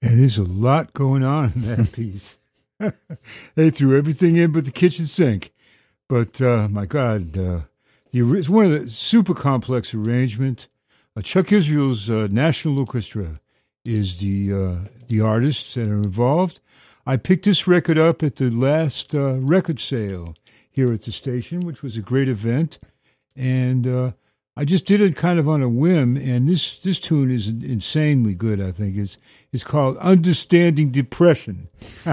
And there's a lot going on in that piece. They threw everything in but the kitchen sink. But, my God, it's one of the super complex arrangement. Chuck Israel's National Orchestra is the artists that are involved. I picked this record up at the last record sale here at the station, which was a great event. And I just did it kind of on a whim, and this tune is insanely good, I think. It's called Understanding Depression.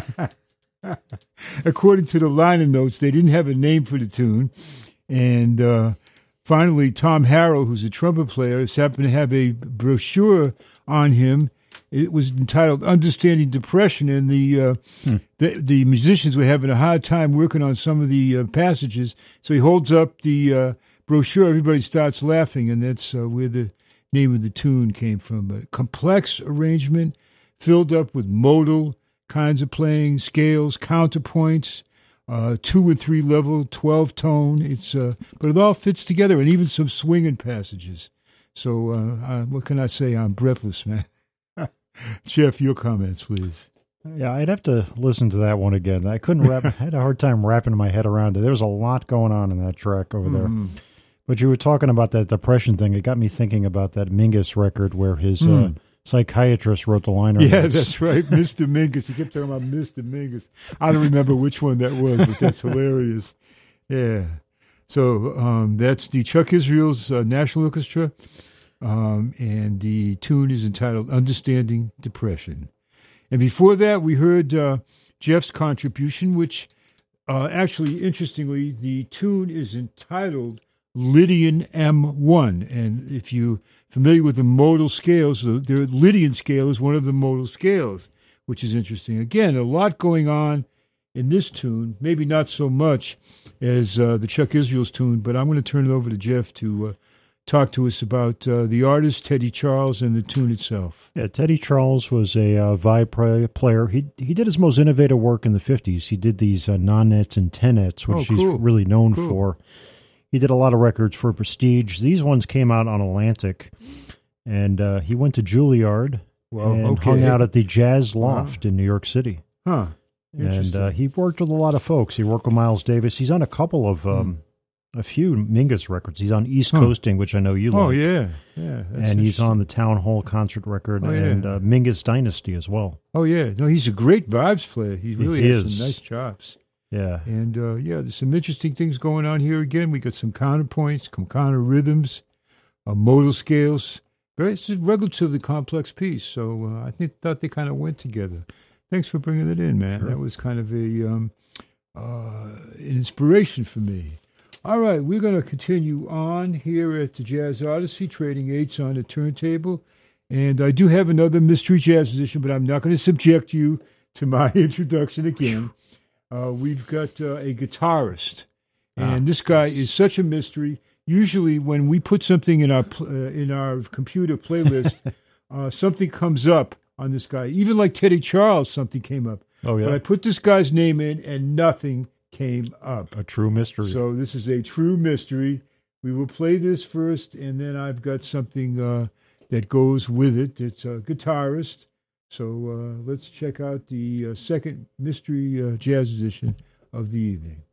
According to the liner notes, they didn't have a name for the tune. And finally, Tom Harrell, who's a trumpet player, happened to have a brochure on him. It was entitled Understanding Depression, and the musicians were having a hard time working on some of the passages. So he holds up the brochure, everybody starts laughing, and that's where the name of the tune came from. A complex arrangement filled up with modal kinds of playing, scales, counterpoints, 2 and 3 level, 12 tone. It's but it all fits together, and even some swinging passages. So what can I say? I'm breathless, man. Jeff, your comments, please. Yeah, I'd have to listen to that one again. I couldn't wrap. I had a hard time wrapping my head around it. There was a lot going on in that track over there. But you were talking about that depression thing. It got me thinking about that Mingus record where his psychiatrist wrote the liner. Yeah, that's right, Mr. Mingus. He kept talking about Mr. Mingus. I don't remember which one that was, but that's hilarious. Yeah. So that's the Chuck Israel's National Orchestra, and the tune is entitled Understanding Depression. And before that, we heard Jeff's contribution, which actually, interestingly, the tune is entitled Lydian M1. And if you're familiar with the modal scales, the Lydian scale is one of the modal scales, which is interesting. Again, a lot going on in this tune, maybe not so much as the Chuck Israel's tune, but I'm going to turn it over to Jeff to talk to us about the artist, Teddy Charles, and the tune itself. Yeah, Teddy Charles was a vibe player. He did his most innovative work in the 50s. He did these non-nets and 10-nets, which he's really known for. He did a lot of records for Prestige. These ones came out on Atlantic, and he went to Juilliard and hung out at the Jazz Loft in New York City. Huh. And he worked with a lot of folks. He worked with Miles Davis. He's on a couple of a few Mingus records. He's on East Coasting, which I know you like. Oh, yeah. And he's on the Town Hall concert record and Mingus Dynasty as well. Oh, yeah. No, he's a great vibes player. He really has some nice chops. Yeah. And, there's some interesting things going on here again. We got some counterpoints, some counter rhythms, modal scales. It's a relatively complex piece, so I thought they kind of went together. Thanks for bringing it in, man. Sure. That was kind of an inspiration for me. All right, we're going to continue on here at the Jazz Odyssey, trading eights on the turntable. And I do have another mystery jazz musician, but I'm not going to subject you to my introduction again. We've got a guitarist, and this guy is such a mystery. Usually when we put something in our computer playlist, something comes up on this guy. Even like Teddy Charles, something came up. Oh, yeah. But I put this guy's name in, and nothing came up. A true mystery. So this is a true mystery. We will play this first, and then I've got something that goes with it. It's a guitarist. So let's check out the second mystery jazz edition of the evening.